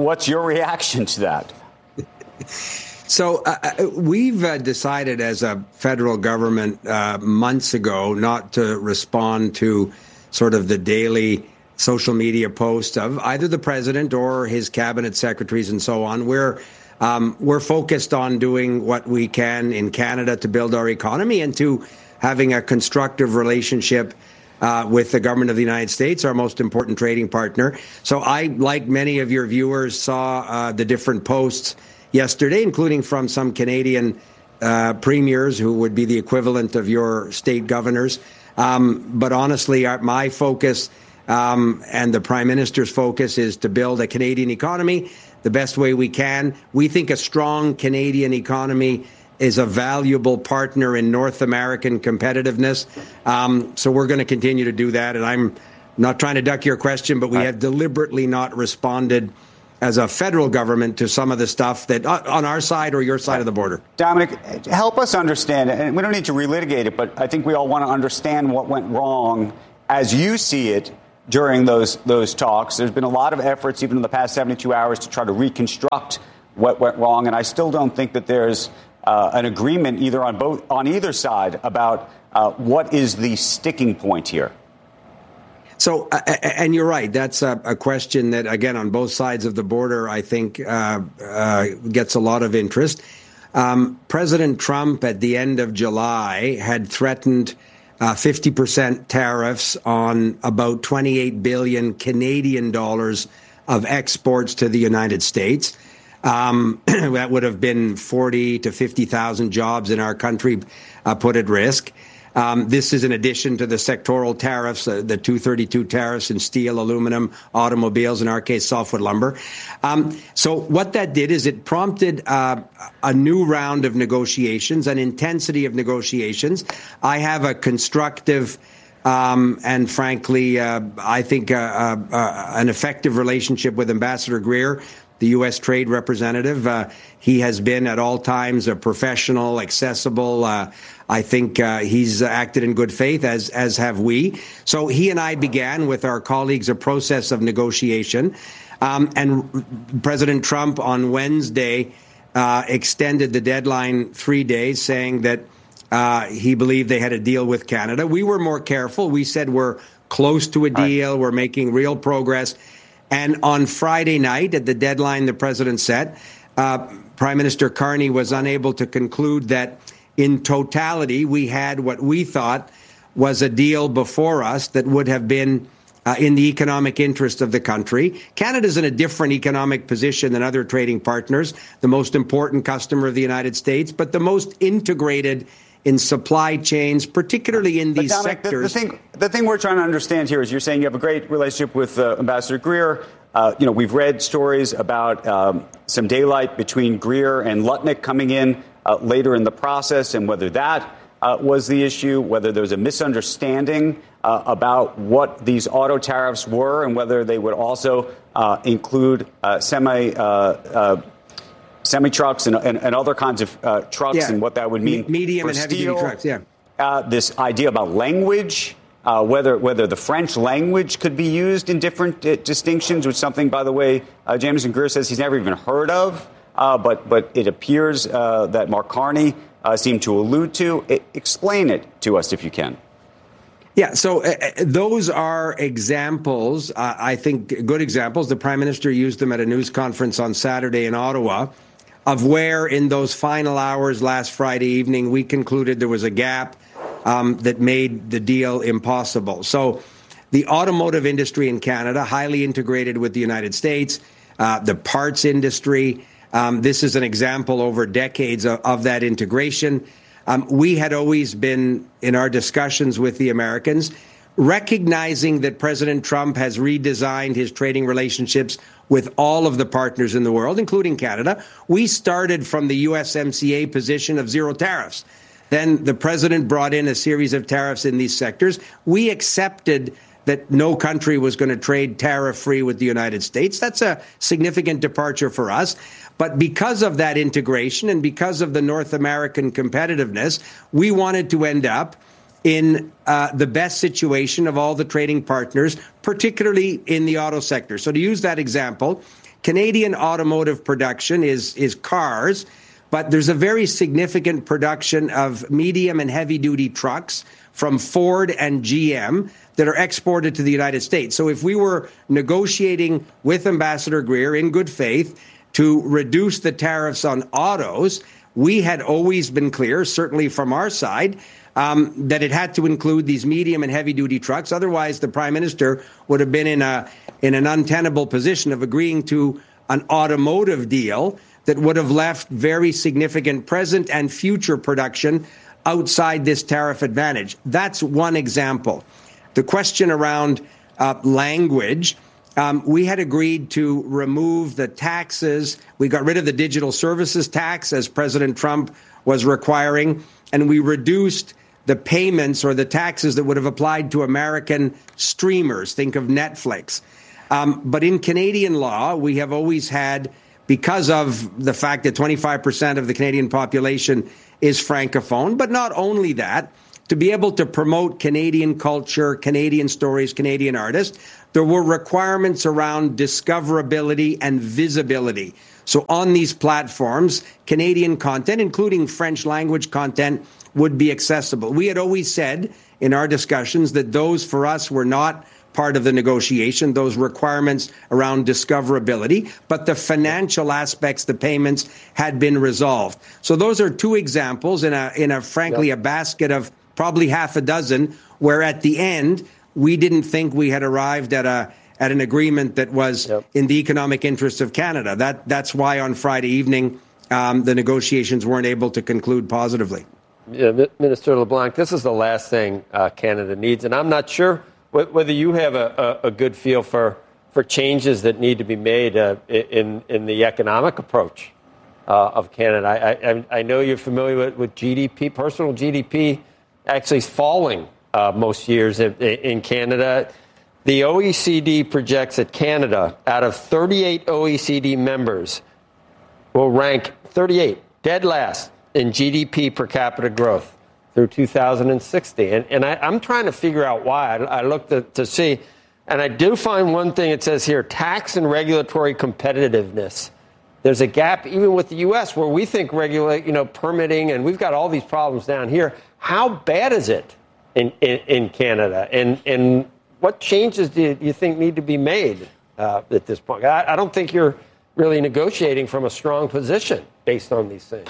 what's your reaction to that? So we've decided as a federal government months ago not to respond to sort of the daily social media posts of either the president or his cabinet secretaries and so on. We're focused on doing what we can in Canada to build our economy and to having a constructive relationship with the government of the United States, our most important trading partner. So I, like many of your viewers, saw the different posts yesterday, including from some Canadian premiers who would be the equivalent of your state governors. But honestly, my focus and the Prime Minister's focus is to build a Canadian economy the best way we can. We think a strong Canadian economy is a valuable partner in North American competitiveness. So we're going to continue to do that. And I'm not trying to duck your question, but we have deliberately not responded as a federal government to some of the stuff that on our side or your side of the border. Dominic, help us understand, and we don't need to relitigate it, but I think we all want to understand what went wrong as you see it during those talks. There's been a lot of efforts, even in the past 72 hours, to try to reconstruct what went wrong. And I still don't think that there's an agreement either on either side about what is the sticking point here. So, and you're right, that's a question that, again, on both sides of the border, I think gets a lot of interest. President Trump, at the end of July, had threatened 50% tariffs on about 28 billion Canadian dollars of exports to the United States. That would have been 40 to 50,000 jobs in our country put at risk. This is in addition to the sectoral tariffs, the 232 tariffs in steel, aluminum, automobiles, in our case, softwood lumber. So what that did is it prompted a new round of negotiations, an intensity of negotiations. I have a constructive and frankly, I think an effective relationship with Ambassador Greer, the U.S. Trade Representative. He has been at all times a professional, accessible. I think he's acted in good faith, as have we. So he and I began with our colleagues a process of negotiation. And President Trump on Wednesday extended the deadline 3 days, saying that he believed they had a deal with Canada. We were more careful. We said we're close to a deal. Right. We're making real progress. And on Friday night, at the deadline the president set, Prime Minister Carney was unable to conclude that in totality we had what we thought was a deal before us that would have been in the economic interest of the country. Canada's in a different economic position than other trading partners, the most important customer of the United States, but the most integrated in supply chains, particularly in these sectors. The thing we're trying to understand here is you're saying you have a great relationship with Ambassador Greer. We've read stories about some daylight between Greer and Lutnick coming in later in the process, and whether that was the issue, whether there was a misunderstanding about what these auto tariffs were, and whether they would also include semi-trucks and other kinds of trucks, and what that would mean medium for and heavy-duty trucks. This idea about language, whether the French language could be used in different distinctions, which something, by the way, Jamieson Greer says he's never even heard of, but it appears that Mark Carney seemed to allude to. Explain it to us if you can. Yeah, so those are examples, I think good examples. The Prime Minister used them at a news conference on Saturday in Ottawa, of where in those final hours last Friday evening we concluded there was a gap that made the deal impossible. So the automotive industry in Canada, highly integrated with the United States, the parts industry, this is an example over decades of that integration. We had always been, in our discussions with the Americans, recognizing that President Trump has redesigned his trading relationships with all of the partners in the world, including Canada. We started from the USMCA position of zero tariffs. Then the president brought in a series of tariffs in these sectors. We accepted that no country was going to trade tariff-free with the United States. That's a significant departure for us. But because of that integration and because of the North American competitiveness, we wanted to end up in the best situation of all the trading partners, particularly in the auto sector. So to use that example, Canadian automotive production is cars, but there's a very significant production of medium and heavy-duty trucks from Ford and GM that are exported to the United States. So if we were negotiating with Ambassador Greer in good faith to reduce the tariffs on autos, we had always been clear, certainly from our side, that it had to include these medium and heavy-duty trucks. Otherwise, the Prime Minister would have been in an untenable position of agreeing to an automotive deal that would have left very significant present and future production outside this tariff advantage. That's one example. The question around language, we had agreed to remove the taxes. We got rid of the digital services tax, as President Trump was requiring, and we reduced the payments or the taxes that would have applied to American streamers. Think of Netflix. But in Canadian law, we have always had, because of the fact that 25% of the Canadian population is Francophone, but not only that, to be able to promote Canadian culture, Canadian stories, Canadian artists, there were requirements around discoverability and visibility. So on these platforms, Canadian content, including French language content, would be accessible. We had always said in our discussions that those for us were not part of the negotiation, those requirements around discoverability, but the financial aspects, the payments, had been resolved. So those are two examples in a frankly, a basket of probably half a dozen, where at the end, we didn't think we had arrived at an agreement that was in the economic interests of Canada. That's why on Friday evening, the negotiations weren't able to conclude positively. Yeah, Minister LeBlanc, this is the last thing Canada needs, and I'm not sure whether you have a good feel for changes that need to be made in the economic approach of Canada. I know you're familiar with GDP, personal GDP actually falling most years in Canada. The OECD projects that Canada, out of 38 OECD members, will rank 38, dead last in GDP per capita growth through 2060. And I'm trying to figure out why. I looked to see, and I do find one thing. It says here, tax and regulatory competitiveness. There's a gap even with the U.S. where we think permitting, and we've got all these problems down here. How bad is it in Canada? And what changes do you think need to be made at this point? I don't think you're really negotiating from a strong position based on these things.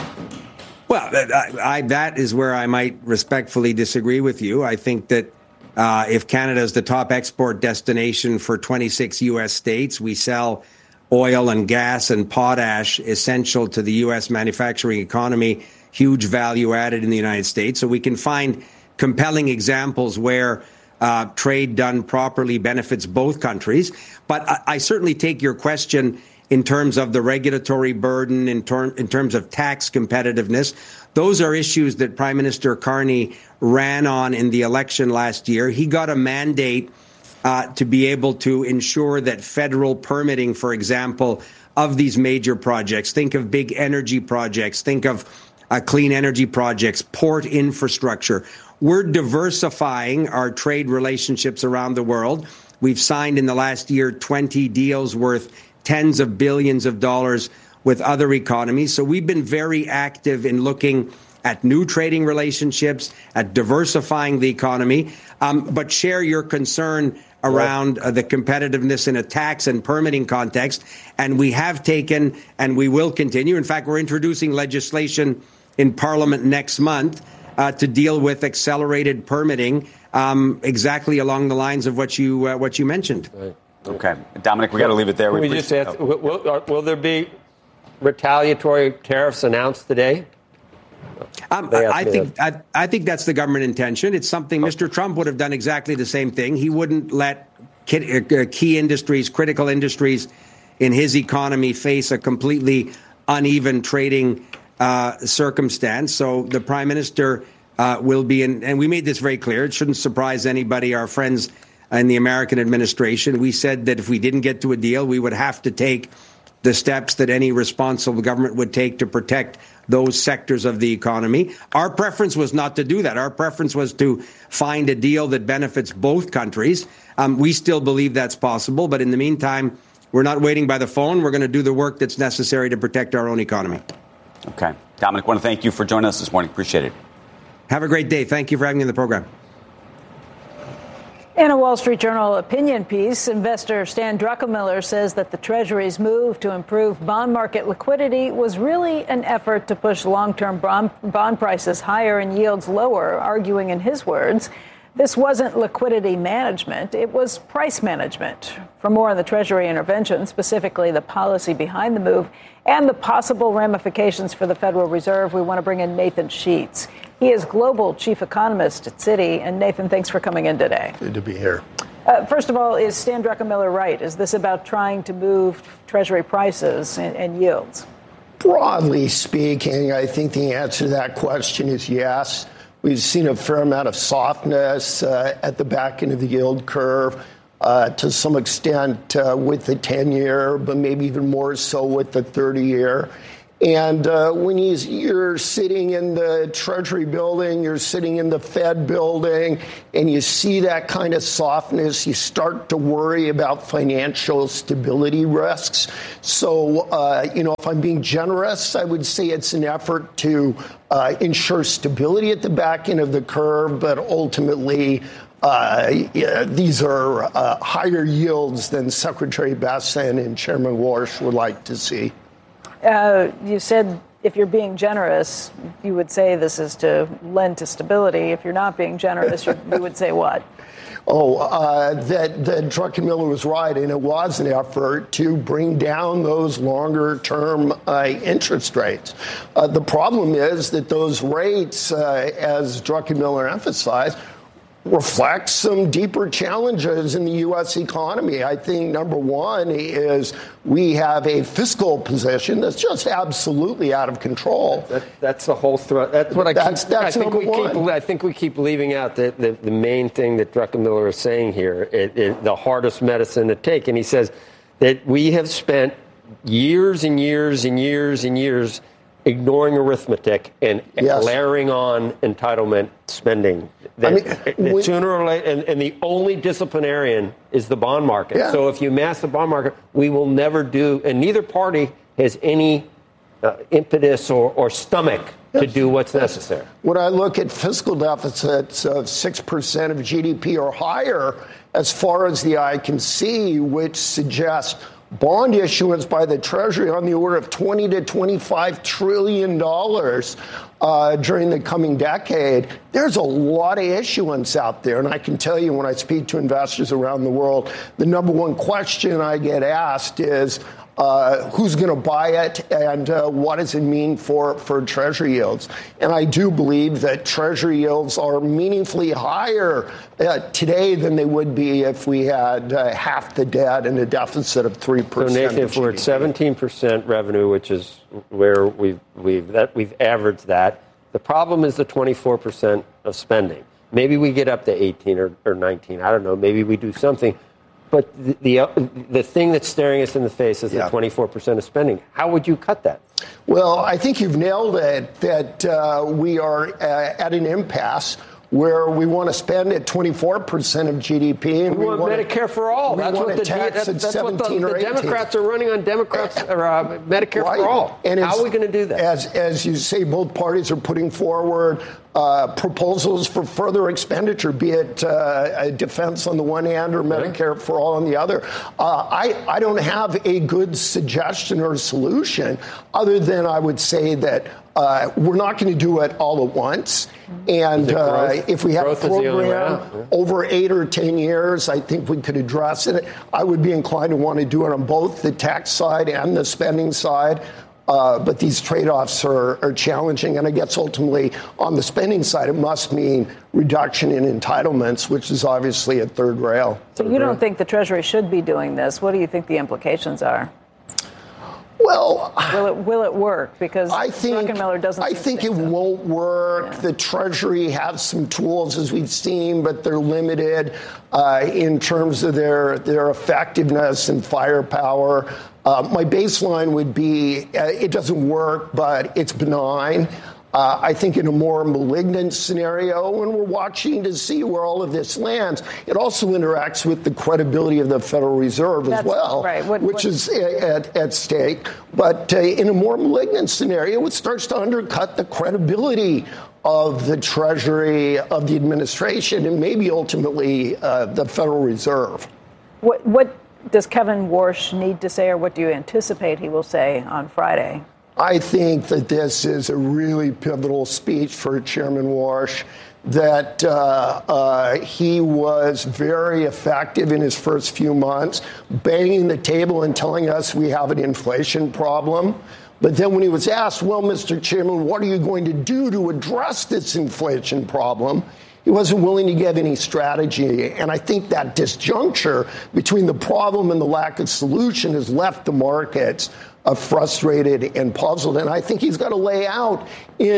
Well, that is where I might respectfully disagree with you. I think that if Canada is the top export destination for 26 U.S. states, we sell oil and gas and potash essential to the U.S. manufacturing economy, huge value added in the United States. So we can find compelling examples where trade done properly benefits both countries. But I certainly take your question in terms of the regulatory burden, in terms of tax competitiveness. Those are issues that Prime Minister Carney ran on in the election last year. He got a mandate to be able to ensure that federal permitting, for example, of these major projects, think of big energy projects, think of clean energy projects, port infrastructure. We're diversifying our trade relationships around the world. We've signed in the last year 20 deals worth tens of billions of dollars with other economies. So we've been very active in looking at new trading relationships, at diversifying the economy, but share your concern around the competitiveness in a tax and permitting context. And we have taken, and we will continue. In fact, we're introducing legislation in Parliament next month to deal with accelerated permitting, exactly along the lines of what you mentioned. Right. Okay, Dominic, we got to leave it there. Can we just ask, will there be retaliatory tariffs announced today? I think that's the government intention. It's something Mr. Trump would have done exactly the same thing. He wouldn't let key industries, critical industries in his economy face a completely uneven trading circumstance. So the Prime Minister will be in, and we made this very clear. It shouldn't surprise anybody, our friends in the American administration. We said that if we didn't get to a deal, we would have to take the steps that any responsible government would take to protect those sectors of the economy. Our preference was not to do that. Our preference was to find a deal that benefits both countries. We still believe that's possible, but in the meantime, We're not waiting by the phone. We're going to do the work that's necessary to protect our own economy. Okay. Dominic, I want to thank you for joining us this morning. Appreciate it. Have a great day. Thank you for having me on the program. In a Wall Street Journal opinion piece, investor Stan Druckenmiller says that the Treasury's move to improve bond market liquidity was really an effort to push long-term bond prices higher and yields lower, arguing in his words, this wasn't liquidity management, it was price management. For more on the Treasury intervention, specifically the policy behind the move and the possible ramifications for the Federal Reserve, we want to bring in Nathan Sheets. He is global chief economist at Citi. And Nathan, thanks for coming in today. Good to be here. First of all, is Stan Druckenmiller right? Is this about trying to move Treasury prices and yields? Broadly speaking, I think the answer to that question is yes. We've seen a fair amount of softness at the back end of the yield curve, to some extent with the 10-year, but maybe even more so with the 30-year. And when you're sitting in the Treasury building, you're sitting in the Fed building, and you see that kind of softness, you start to worry about financial stability risks. So, if I'm being generous, I would say it's an effort to ensure stability at the back end of the curve, but ultimately, these are higher yields than Secretary Bessent and Chairman Warsh would like to see. You said if you're being generous, you would say this is to lend to stability. If you're not being generous, you would say what? That Druckenmiller was right, and it was an effort to bring down those longer-term interest rates. The problem is that those rates, as Druckenmiller emphasized, reflect some deeper challenges in the U.S. economy. I think number one is we have a fiscal position that's just absolutely out of control. That's the whole threat. That's what I think we keep leaving out the main thing that Druckenmiller is saying here, the hardest medicine to take. And he says that we have spent years and years and years and years ignoring arithmetic and layering on entitlement spending. Sooner or later, and the only disciplinarian is the bond market. Yeah. So if you mass the bond market, we will never do, and neither party has any impetus or stomach to do what's necessary. When I look at fiscal deficits of 6% of GDP or higher, as far as the eye can see, which suggests bond issuance by the Treasury on the order of $20 to $25 trillion during the coming decade. There's a lot of issuance out there. And I can tell you when I speak to investors around the world, the number one question I get asked is, who's going to buy it and what does it mean for Treasury yields? And I do believe that Treasury yields are meaningfully higher today than they would be if we had half the debt and a deficit of 3%. So Nathan, if we're at 17% revenue, which is where we've averaged that, the problem is the 24% of spending. Maybe we get up to 18 or 19. I don't know. Maybe we do something. But the thing that's staring us in the face is the 24% of spending. How would you cut that? Well, I think you've nailed it, that we are at an impasse where we want to spend at 24% of GDP. And we want Medicare for all. That's what the Democrats are running on Medicare for all. And how are we going to do that? As you say, both parties are putting forward proposals for further expenditure, be it defense on the one hand or Medicare for all on the other. I don't have a good suggestion or solution other than I would say that we're not going to do it all at once. And if we have a program over 8 or 10 years, I think we could address it. I would be inclined to want to do it on both the tax side and the spending side. But these trade-offs are challenging. And I guess ultimately on the spending side, it must mean reduction in entitlements, which is obviously a third rail. So you don't think the Treasury should be doing this? What do you think the implications are? Well, will it work? Because Druckenmiller doesn't. I think it won't work. Yeah. The Treasury has some tools, as we've seen, but they're limited in terms of their effectiveness and firepower. My baseline would be it doesn't work, but it's benign. I think in a more malignant scenario, and we're watching to see where all of this lands, it also interacts with the credibility of the Federal Reserve as well, right. which is at stake. But in a more malignant scenario, it starts to undercut the credibility of the Treasury, of the administration, and maybe ultimately the Federal Reserve. What does Kevin Warsh need to say, or what do you anticipate he will say on Friday? I think that this is a really pivotal speech for Chairman Warsh, that he was very effective in his first few months, banging the table and telling us we have an inflation problem. But then when he was asked, well, Mr. Chairman, what are you going to do to address this inflation problem? He wasn't willing to give any strategy. And I think that disjuncture between the problem and the lack of solution has left the markets frustrated and puzzled. And I think he's got to lay out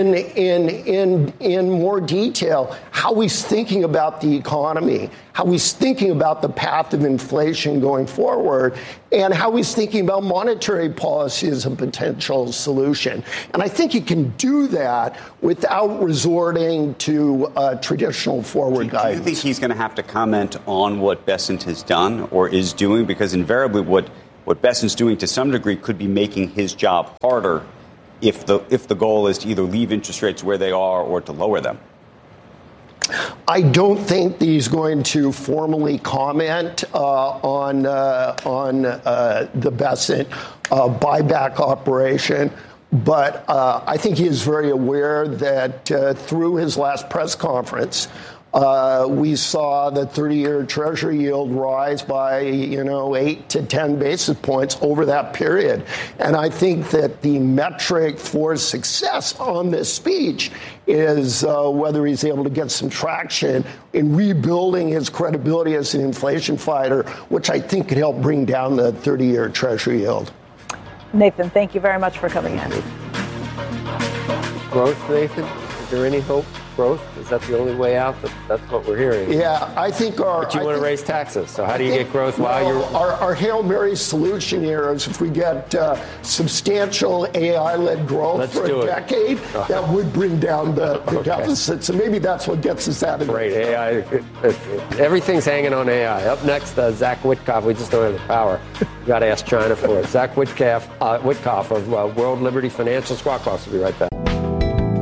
in more detail how he's thinking about the economy, how he's thinking about the path of inflation going forward, and how he's thinking about monetary policy as a potential solution. And I think he can do that without resorting to traditional forward guidance. Do you think he's going to have to comment on what Bessent has done or is doing? Because invariably what Bessent's doing to some degree could be making his job harder if the goal is to either leave interest rates where they are or to lower them. I don't think that he's going to formally comment on the Bessent buyback operation. But I think he is very aware that through his last press conference, we saw the 30-year Treasury yield rise by, 8 to 10 basis points over that period. And I think that the metric for success on this speech is whether he's able to get some traction in rebuilding his credibility as an inflation fighter, which I think could help bring down the 30-year Treasury yield. Nathan, thank you very much for coming in. Growth, Nathan? Is there any hope? Growth? Is that the only way out? That's what we're hearing. Yeah, I think But you want to raise taxes, so how do you get growth while you're... Our Hail Mary solution here is if we get substantial AI-led growth for a decade, that would bring down the deficit. So maybe that's what gets us out of it. Great, AI. Everything's hanging on AI. Up next, Zach Witkoff. We just don't have the power. We've got to ask China for it. Zach Witkoff of World Liberty Financial. Squawk Box will be right back.